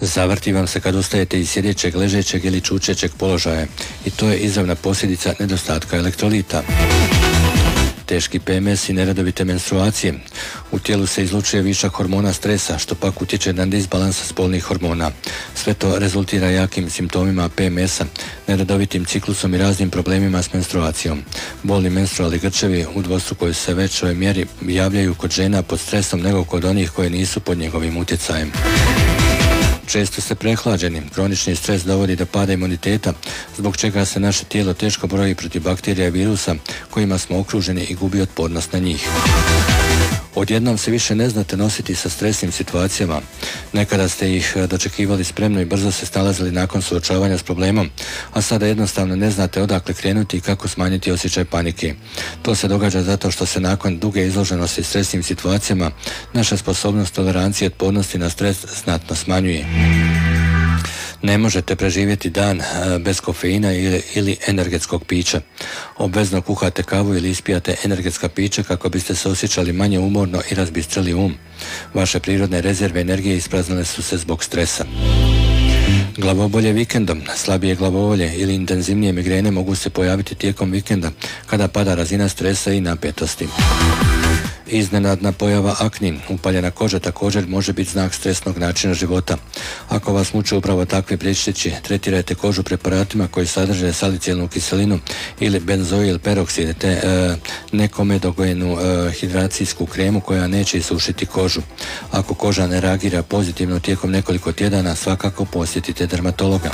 Zavrti vam se kad ustajete iz sjedećeg, ležećeg ili čučećeg položaja i to je izravna posljedica nedostatka elektrolita. Teški PMS i neredovite menstruacije. U tijelu se izlučuje višak hormona stresa, što pak utječe na disbalans spolnih hormona. Sve to rezultira jakim simptomima PMS-a, neredovitim ciklusom i raznim problemima s menstruacijom. Bolni menstrualni grčevi u dvostrukoj se većoj mjeri javljaju kod žena pod stresom nego kod onih koje nisu pod njegovim utjecajem. Često ste prehlađeni, kronični stres dovodi do pada imuniteta, zbog čega se naše tijelo teško bori protiv bakterija i virusa kojima smo okruženi i gubi otpornost na njih. Odjednom se više ne znate nositi sa stresnim situacijama. Nekada ste ih dočekivali spremno i brzo se snalazili nakon suočavanja s problemom, a sada jednostavno ne znate odakle krenuti i kako smanjiti osjećaj panike. To se događa zato što se nakon duge izloženosti stresnim situacijama naša sposobnost tolerancije i otpornosti na stres znatno smanjuje. Ne možete preživjeti dan bez kofeina ili energetskog pića. Obvezno kuhate kavu ili ispijate energetska pića kako biste se osjećali manje umorno i razbistrili um. Vaše prirodne rezerve energije ispraznile su se zbog stresa. Glavobolje vikendom, slabije glavobolje ili intenzivnije migrene mogu se pojaviti tijekom vikenda kada pada razina stresa i napetosti. Iznenadna pojava akni, upaljena koža također može biti znak stresnog načina života. Ako vas muče upravo takvi priječnici, tretirajte kožu preparatima koji sadrže salicijelnu kiselinu ili benzoil peroksid te nekomedogenu hidracijsku kremu koja neće isušiti kožu. Ako koža ne reagira pozitivno tijekom nekoliko tjedana, svakako posjetite dermatologa.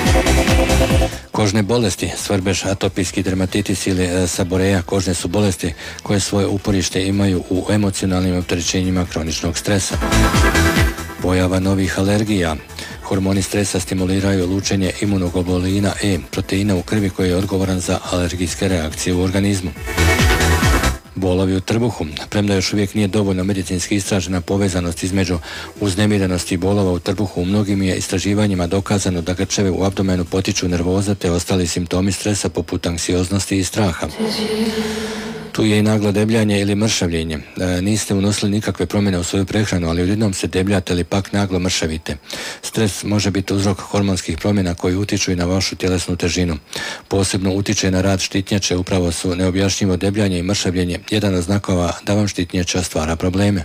Kožne bolesti, svrbež, atopijski dermatitis ili saboreja kožne su bolesti koje svoje uporište imaju u emocionalnim opterećenjima kroničnog stresa. Pojava novih alergija. Hormoni stresa stimuliraju lučenje imunoglobulina E, proteina u krvi koji je odgovoran za alergijske reakcije u organizmu. Bolovi u trbuhu. Premda još uvijek nije dovoljno medicinski istražena povezanost između uznemirenosti i bolova u trbuhu, u mnogim je istraživanjima dokazano da grčeve u abdomenu potiču nervoza te ostali simptomi stresa poput anksioznosti i straha. Tu je i naglo debljanje ili mršavljenje. Niste unosili nikakve promjene u svoju prehranu, ali odjednom se debljate ili pak naglo mršavite. Stres može biti uzrok hormonskih promjena koji utiču i na vašu tjelesnu težinu. Posebno utiče na rad štitnjače, upravo su neobjašnjivo debljanje i mršavljenje jedan od znakova da vam štitnjača stvara probleme.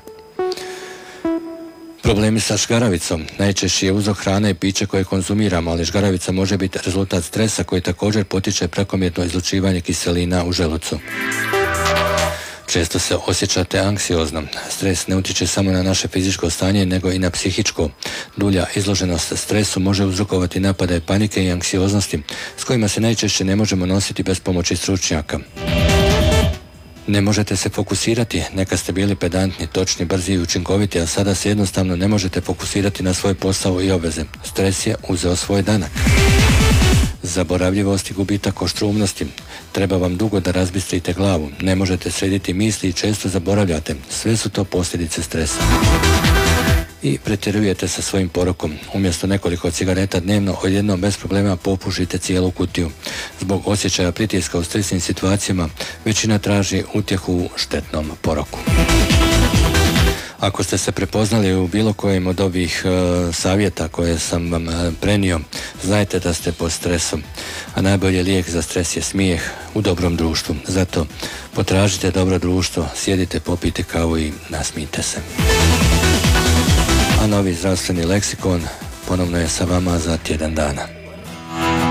Problemi sa žgaravicom. Najčešći je uzrok hrane i piće koje konzumiramo, ali žgaravica može biti rezultat stresa koji također potiče prekomjerno izlučivanje kiselina u želucu. Često se osjećate anksiozno. Stres ne utječe samo na naše fizičko stanje, nego i na psihičko. Dulja izloženost stresu može uzrokovati napade panike i anksioznosti, s kojima se najčešće ne možemo nositi bez pomoći stručnjaka. Ne možete se fokusirati, neka ste bili pedantni, točni, brzi i učinkoviti, a sada se jednostavno ne možete fokusirati na svoj posao i obveze. Stres je uzeo svoj danak. Zaboravljivost i gubitak oštrumnosti. Treba vam dugo da razbistrite glavu. Ne možete srediti misli i često zaboravljate. Sve su to posljedice stresa. I pretjerujete sa svojim porokom. Umjesto nekoliko cigareta dnevno, odjednom bez problema popušite cijelu kutiju. Zbog osjećaja pritiska u stresnim situacijama, većina traži utjehu u štetnom poroku. Ako ste se prepoznali u bilo kojem od ovih savjeta koje sam vam prenio, znajte da ste pod stresom, a najbolji lijek za stres je smijeh u dobrom društvu. Zato potražite dobro društvo, sjedite, popijte kavu i nasmijte se. A novi zdravstveni leksikon ponovno je sa vama za tjedan dana.